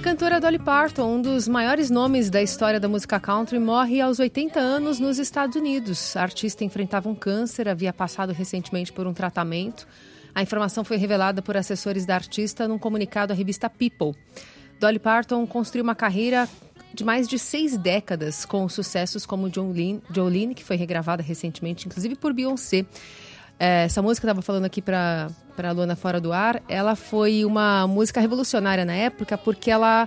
cantora Dolly Parton, um dos maiores nomes da história da música country, morre aos 80 anos nos Estados Unidos. A artista enfrentava um câncer, havia passado recentemente por um tratamento. A informação foi revelada por assessores da artista num comunicado à revista People. Dolly Parton construiu uma carreira de mais de 6 décadas, com sucessos como Jolene, que foi regravada recentemente, inclusive por Beyoncé. Essa música que eu estava falando aqui para a Luana Fora do Ar, ela foi uma música revolucionária na época, porque ela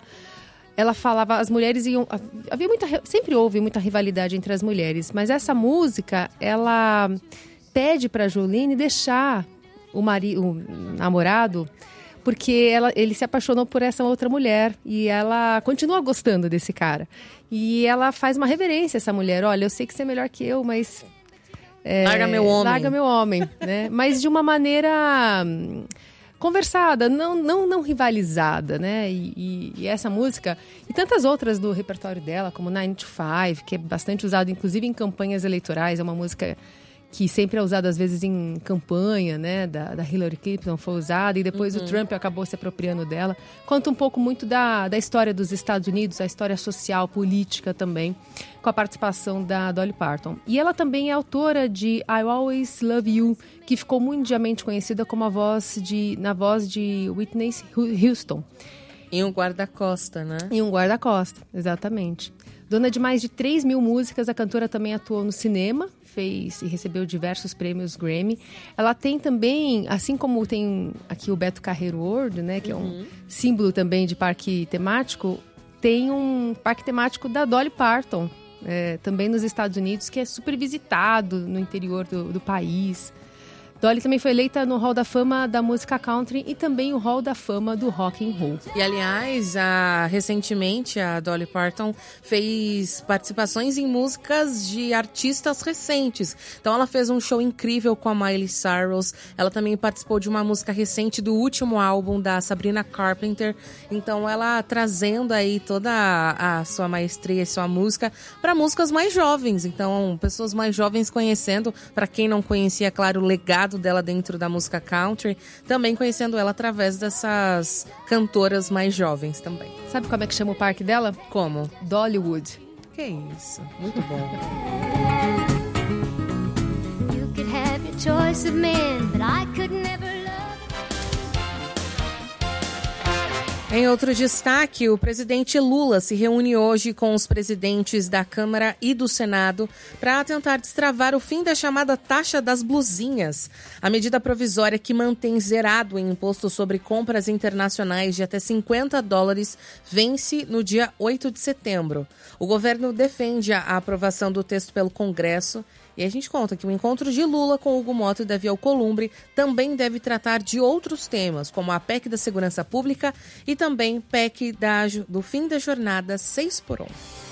falava, as mulheres iam... sempre houve muita rivalidade entre as mulheres, mas essa música, ela pede para a Jolene deixar o namorado, porque ele se apaixonou por essa outra mulher e ela continua gostando desse cara. E ela faz uma reverência a essa mulher. Olha, eu sei que você é melhor que eu, mas... larga meu homem. Larga meu homem, né? Mas de uma maneira conversada, não rivalizada, né? E essa música, e tantas outras do repertório dela, como 9 to 5, que é bastante usado, inclusive em campanhas eleitorais, é uma música que sempre é usada às vezes em campanha, né, da Hillary Clinton foi usada, e depois o Trump acabou se apropriando dela. Conta um pouco muito da história dos Estados Unidos, a história social, política também, com a participação da Dolly Parton. E ela também é autora de I Always Love You, que ficou mundialmente conhecida como na voz de Whitney Houston. E um guarda-costa, né? E um guarda-costa, exatamente. Dona de mais de 3 mil músicas, a cantora também atuou no cinema, fez e recebeu diversos prêmios Grammy. Ela tem também, assim como tem aqui o Beto Carreiro World, né, que é um símbolo também de parque temático, tem um parque temático da Dolly Parton, também nos Estados Unidos, que é super visitado no interior do país. Dolly também foi eleita no Hall da Fama da música country e também o Hall da Fama do rock and roll. E, aliás, recentemente a Dolly Parton fez participações em músicas de artistas recentes. Então ela fez um show incrível com a Miley Cyrus. Ela também participou de uma música recente do último álbum da Sabrina Carpenter. Então ela trazendo aí toda a sua maestria e sua música para músicas mais jovens. Então, pessoas mais jovens conhecendo, para quem não conhecia, claro, o legado dela dentro da música country, também conhecendo ela através dessas cantoras mais jovens também. Sabe como é que chama o parque dela? Como? Dollywood. Que isso, muito bom. You could have your choice of men, but I could never love. Em outro destaque, o presidente Lula se reúne hoje com os presidentes da Câmara e do Senado para tentar destravar o fim da chamada taxa das blusinhas. A medida provisória que mantém zerado o imposto sobre compras internacionais de até $50 vence no dia 8 de setembro. O governo defende a aprovação do texto pelo Congresso. E a gente conta que o encontro de Lula com Hugo Mota e Davi Alcolumbre também deve tratar de outros temas, como a PEC da Segurança Pública e também PEC do fim da jornada 6x1.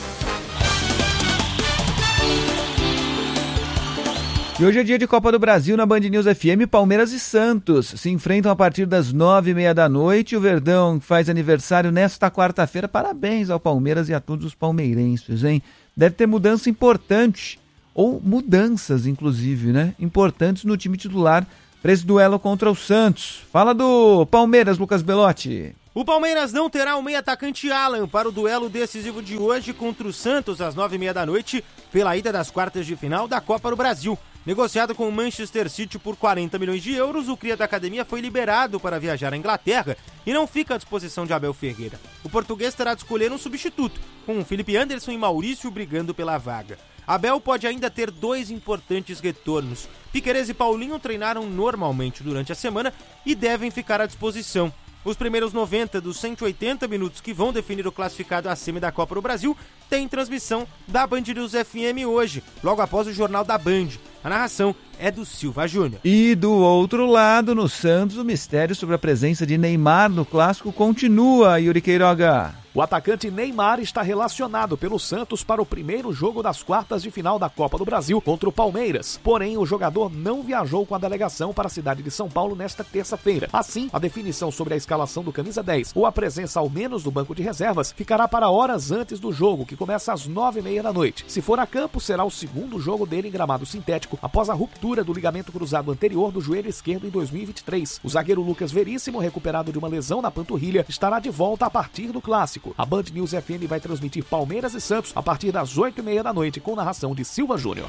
E hoje é dia de Copa do Brasil na Band News FM. Palmeiras e Santos se enfrentam a partir das 9h30 da noite. O Verdão faz aniversário nesta quarta-feira. Parabéns ao Palmeiras e a todos os palmeirenses, hein? Deve ter mudança importante, ou mudanças, inclusive, né? Importantes no time titular para esse duelo contra o Santos. Fala do Palmeiras, Lucas Belotti. O Palmeiras não terá o meio-atacante Alan para o duelo decisivo de hoje contra o Santos às 9h30 da noite, pela ida das quartas de final da Copa do Brasil. Negociado com o Manchester City por 40 milhões de euros, o cria da academia foi liberado para viajar à Inglaterra e não fica à disposição de Abel Ferreira. O português terá de escolher um substituto, com Felipe Anderson e Maurício brigando pela vaga. Abel pode ainda ter 2 importantes retornos. Piquerez e Paulinho treinaram normalmente durante a semana e devem ficar à disposição. Os primeiros 90 dos 180 minutos que vão definir o classificado à semi da Copa do Brasil têm transmissão da Band News FM hoje, logo após o Jornal da Band. A narração é do Silva Júnior. E do outro lado, no Santos, o mistério sobre a presença de Neymar no clássico continua, Yuri Queiroga. O atacante Neymar está relacionado pelo Santos para o primeiro jogo das quartas de final da Copa do Brasil contra o Palmeiras. Porém, o jogador não viajou com a delegação para a cidade de São Paulo nesta terça-feira. Assim, a definição sobre a escalação do camisa 10 ou a presença ao menos do banco de reservas ficará para horas antes do jogo, que começa às 9h30 da noite. Se for a campo, será o segundo jogo dele em gramado sintético após a ruptura ruptura do ligamento cruzado anterior do joelho esquerdo em 2023. O zagueiro Lucas Veríssimo, recuperado de uma lesão na panturrilha, estará de volta a partir do Clássico. A Band News FM vai transmitir Palmeiras e Santos a partir das 8h30 da noite, com narração de Silva Júnior.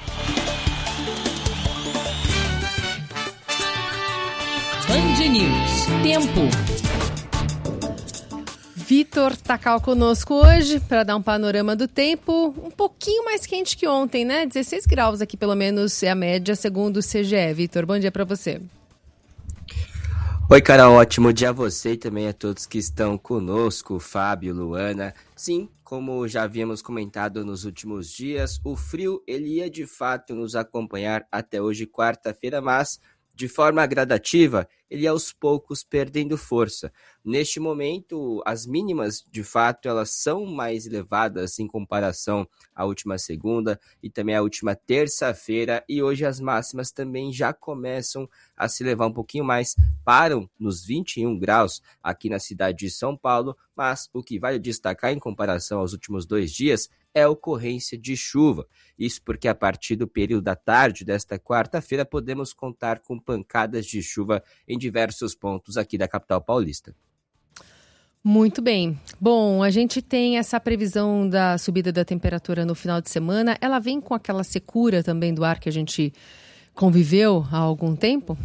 Band News. Tempo. Vitor Tacal conosco hoje para dar um panorama do tempo. Um pouquinho mais quente que ontem, né? 16 graus aqui, pelo menos, é a média, segundo o CGE. Vitor, bom dia para você. Oi, Carol, ótimo dia a você e também a todos que estão conosco, Fábio, Luana. Sim, como já havíamos comentado nos últimos dias, o frio ele ia de fato nos acompanhar até hoje, quarta-feira, mas de forma gradativa, ele ia aos poucos perdendo força. Neste momento, as mínimas, de fato, elas são mais elevadas em comparação à última segunda e também à última terça-feira, e hoje as máximas também já começam a se elevar um pouquinho mais, param nos 21 graus aqui na cidade de São Paulo, mas o que vale destacar em comparação aos últimos 2 dias é a ocorrência de chuva. Isso porque a partir do período da tarde desta quarta-feira podemos contar com pancadas de chuva em diversos pontos aqui da capital paulista. Muito bem. Bom, a gente tem essa previsão da subida da temperatura no final de semana. Ela vem com aquela secura também do ar que a gente conviveu há algum tempo?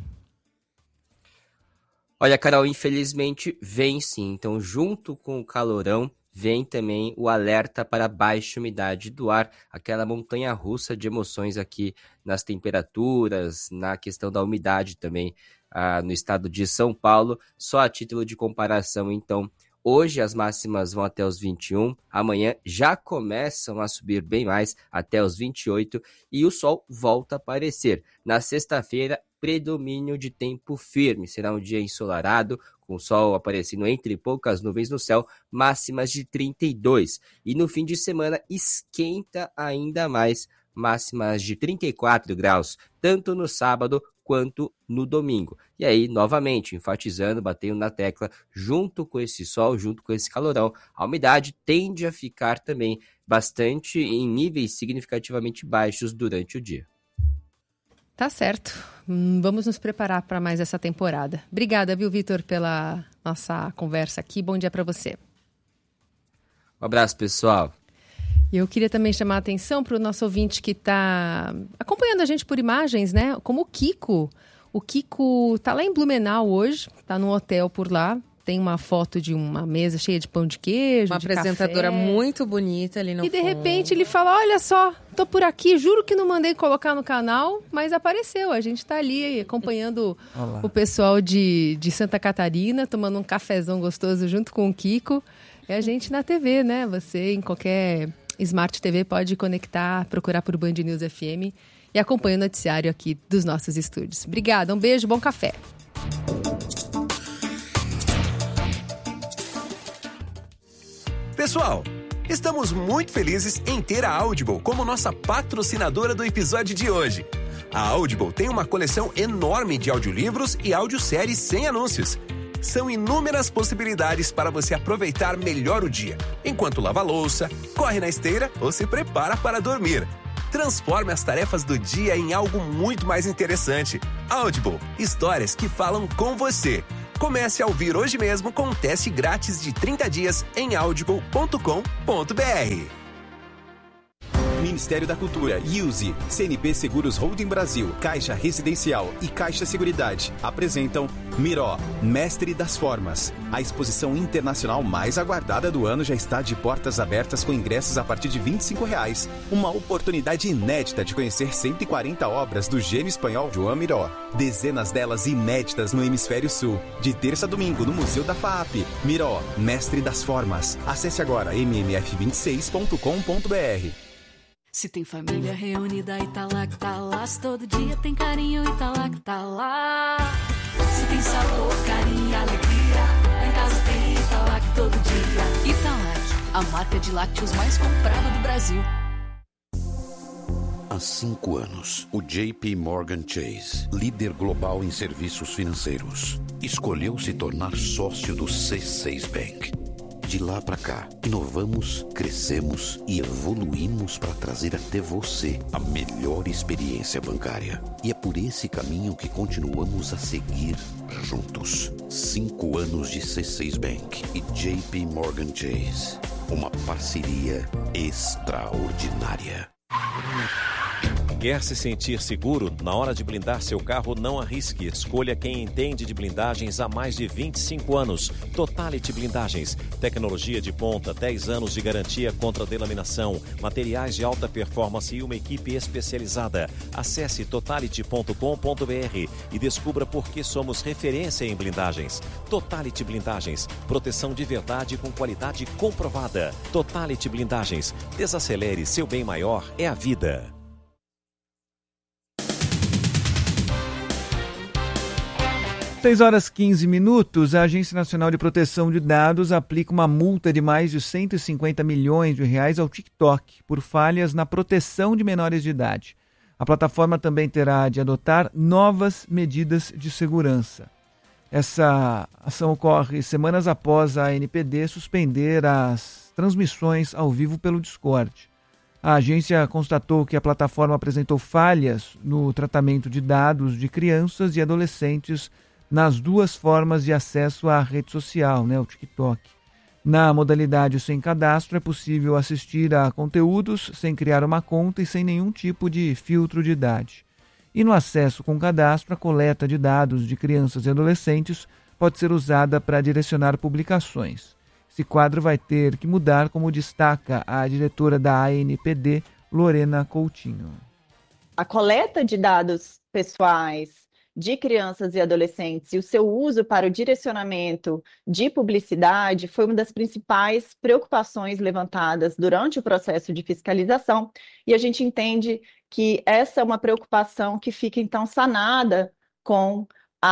Olha, Carol, infelizmente vem sim. Então, junto com o calorão, vem também o alerta para baixa umidade do ar, aquela montanha-russa de emoções aqui nas temperaturas, na questão da umidade também no estado de São Paulo. Só a título de comparação, então, hoje as máximas vão até os 21, amanhã já começam a subir bem mais, até os 28, e o sol volta a aparecer. Na sexta-feira, predomínio de tempo firme, será um dia ensolarado, com o sol aparecendo entre poucas nuvens no céu, máximas de 32. E no fim de semana esquenta ainda mais, máximas de 34 graus, tanto no sábado quanto no domingo. E aí, novamente, enfatizando, batendo na tecla, junto com esse sol, junto com esse calorão, a umidade tende a ficar também bastante em níveis significativamente baixos durante o dia. Tá certo. Vamos nos preparar para mais essa temporada. Obrigada, viu, Vitor, pela nossa conversa aqui. Bom dia para você. Um abraço, pessoal. Eu queria também chamar a atenção para o nosso ouvinte que está acompanhando a gente por imagens, né? Como o Kiko. O Kiko está lá em Blumenau hoje, está num hotel por lá. Tem uma foto de uma mesa cheia de pão de queijo, uma de apresentadora café. muito bonita ali no fundo. E de repente ele fala, olha só, tô por aqui, juro que não mandei colocar no canal, mas apareceu. A gente tá ali acompanhando o pessoal de Santa Catarina, tomando um cafezão gostoso junto com o Kiko. É a gente na TV, né? Você em qualquer Smart TV pode conectar, procurar por Band News FM e acompanha o noticiário aqui dos nossos estúdios. Obrigada, um beijo, bom café. Pessoal, estamos muito felizes em ter a Audible como nossa patrocinadora do episódio de hoje. A Audible tem uma coleção enorme de audiolivros e audioséries sem anúncios. São inúmeras possibilidades para você aproveitar melhor o dia, enquanto lava a louça, corre na esteira ou se prepara para dormir. Transforme as tarefas do dia em algo muito mais interessante. Audible, histórias que falam com você. Comece a ouvir hoje mesmo com um teste grátis de 30 dias em audible.com.br. Ministério da Cultura, IUSE, CNP Seguros Holding Brasil, Caixa Residencial e Caixa Seguridade apresentam Miró, Mestre das Formas. A exposição internacional mais aguardada do ano já está de portas abertas com ingressos a partir de R$ 25,00. Uma oportunidade inédita de conhecer 140 obras do gênio espanhol Joan Miró. Dezenas delas inéditas no Hemisfério Sul. De terça a domingo no Museu da FAAP. Miró, Mestre das Formas. Acesse agora mmf26.com.br. Se tem família reunida e tá lá que tá lá. Se todo dia tem carinho e tá lá que tá lá. Se tem sabor, carinho e alegria, em casa tem Italac todo dia. Italac, a marca de lácteos mais comprada do Brasil. Há 5 anos, o JP Morgan Chase, líder global em serviços financeiros, escolheu se tornar sócio do C6 Bank. De lá para cá, inovamos, crescemos e evoluímos para trazer até você a melhor experiência bancária. E é por esse caminho que continuamos a seguir juntos. 5 anos de C6 Bank e JP Morgan Chase. Uma parceria extraordinária. Quer se sentir seguro? Na hora de blindar seu carro, não arrisque. Escolha quem entende de blindagens há mais de 25 anos. Totality Blindagens. Tecnologia de ponta, 10 anos de garantia contra delaminação, materiais de alta performance e uma equipe especializada. Acesse totality.com.br e descubra por que somos referência em blindagens. Totality Blindagens. Proteção de verdade com qualidade comprovada. Totality Blindagens. Desacelere, seu bem maior é a vida. 6h15, a Agência Nacional de Proteção de Dados aplica uma multa de mais de 150 milhões de reais ao TikTok por falhas na proteção de menores de idade. A plataforma também terá de adotar novas medidas de segurança. Essa ação ocorre semanas após a ANPD suspender as transmissões ao vivo pelo Discord. A agência constatou que a plataforma apresentou falhas no tratamento de dados de crianças e adolescentes nas duas formas de acesso à rede social, o TikTok. Na modalidade sem cadastro, é possível assistir a conteúdos sem criar uma conta e sem nenhum tipo de filtro de idade. E no acesso com cadastro, a coleta de dados de crianças e adolescentes pode ser usada para direcionar publicações. Esse quadro vai ter que mudar, como destaca a diretora da ANPD, Lorena Coutinho. A coleta de dados pessoais de crianças e adolescentes e o seu uso para o direcionamento de publicidade foi uma das principais preocupações levantadas durante o processo de fiscalização, e a gente entende que essa é uma preocupação que fica então sanada com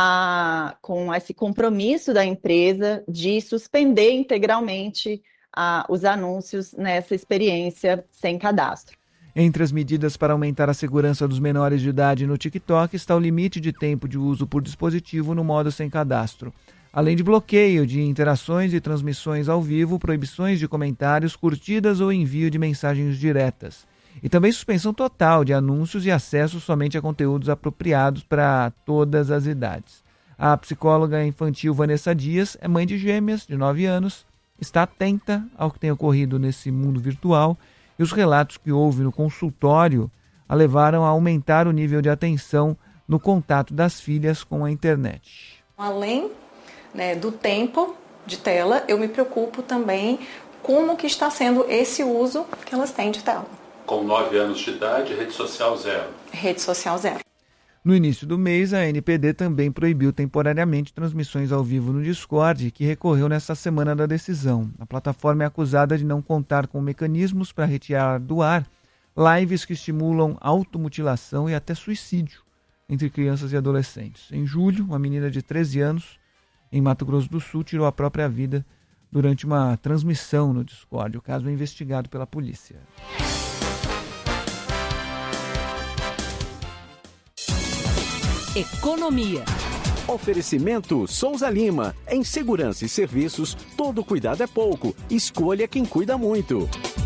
esse compromisso da empresa de suspender integralmente os anúncios nessa experiência sem cadastro. Entre as medidas para aumentar a segurança dos menores de idade no TikTok está o limite de tempo de uso por dispositivo no modo sem cadastro. Além de bloqueio de interações e transmissões ao vivo, proibições de comentários, curtidas ou envio de mensagens diretas. E também suspensão total de anúncios e acesso somente a conteúdos apropriados para todas as idades. A psicóloga infantil Vanessa Dias é mãe de gêmeas de 9 anos, está atenta ao que tem ocorrido nesse mundo virtual, e os relatos que houve no consultório a levaram a aumentar o nível de atenção no contato das filhas com a internet. Além do tempo de tela, eu me preocupo também como que está sendo esse uso que elas têm de tela. Com 9 anos de idade, rede social zero. Rede social zero. No início do mês, a ANPD também proibiu temporariamente transmissões ao vivo no Discord, que recorreu nesta semana da decisão. A plataforma é acusada de não contar com mecanismos para retirar do ar lives que estimulam automutilação e até suicídio entre crianças e adolescentes. Em julho, uma menina de 13 anos, em Mato Grosso do Sul, tirou a própria vida durante uma transmissão no Discord. O caso é investigado pela polícia. Economia. Oferecimento Souza Lima. Em segurança e serviços, todo cuidado é pouco. Escolha quem cuida muito.